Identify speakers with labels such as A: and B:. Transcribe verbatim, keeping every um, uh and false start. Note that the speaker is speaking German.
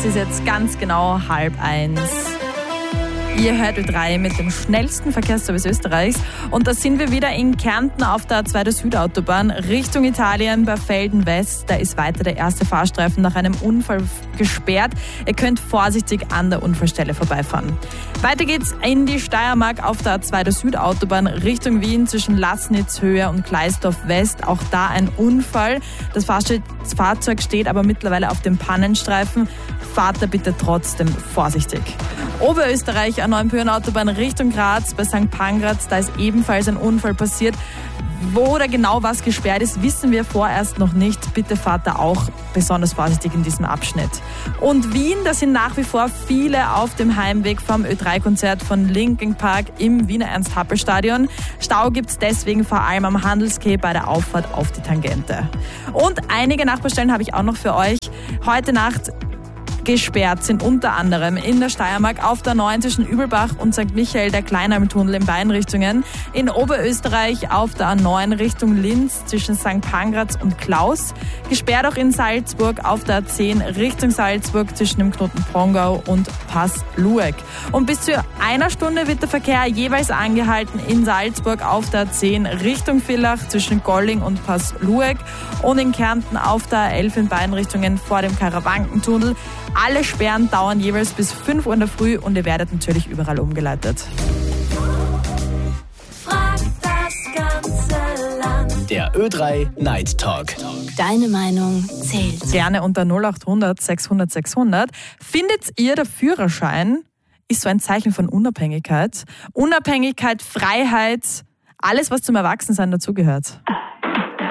A: Es ist jetzt ganz genau halb eins. Ihr hört Ö drei mit dem schnellsten Verkehrsservice Österreichs. Und da sind wir wieder in Kärnten auf der A zwei der Südautobahn Richtung Italien bei Velden West. Da ist weiter der erste Fahrstreifen nach einem Unfall gesperrt. Ihr könnt vorsichtig an der Unfallstelle vorbeifahren. Weiter geht's in die Steiermark auf der A zwei der Südautobahn Richtung Wien zwischen Lassnitz Höhe und Gleisdorf West. Auch da ein Unfall. Das Fahrzeug steht aber mittlerweile auf dem Pannenstreifen. Fahrt da bitte trotzdem vorsichtig. Oberösterreich an Neuenbüren-Autobahn Richtung Graz bei Sankt Pangraz, da ist ebenfalls ein Unfall passiert. Wo da genau was gesperrt ist, wissen wir vorerst noch nicht. Bitte fahrt da auch besonders vorsichtig in diesem Abschnitt. Und Wien, da sind nach wie vor viele auf dem Heimweg vom Ö drei Konzert von Linkin Park im Wiener Ernst-Happel-Stadion. Stau gibt's deswegen vor allem am Handelsquai bei der Auffahrt auf die Tangente. Und einige Nachbarstellen habe ich auch noch für euch. Heute Nacht gesperrt sind unter anderem in der Steiermark auf der neun zwischen Übelbach und Sankt Michael der Kleinalmtunnel in beiden Richtungen. In Oberösterreich auf der A neun Richtung Linz zwischen Sankt Pangraz und Klaus. Gesperrt auch in Salzburg auf der A zehn Richtung Salzburg zwischen dem Knoten Pongau und Pass Lueck. Und bis zu einer Stunde wird der Verkehr jeweils angehalten in Salzburg auf der A zehn Richtung Villach zwischen Golling und Pass Lueck und in Kärnten auf der A elf in beiden Richtungen vor dem Karawankentunnel. Alle Sperren dauern jeweils bis fünf Uhr in der Früh und ihr werdet natürlich überall umgeleitet.
B: Frag das ganze Land.
C: Der Ö drei Night Talk.
B: Deine Meinung zählt.
A: Gerne unter null acht hundert sechshundert sechshundert. Findet ihr, der Führerschein ist so ein Zeichen von Unabhängigkeit? Unabhängigkeit, Freiheit, alles, was zum Erwachsensein dazugehört.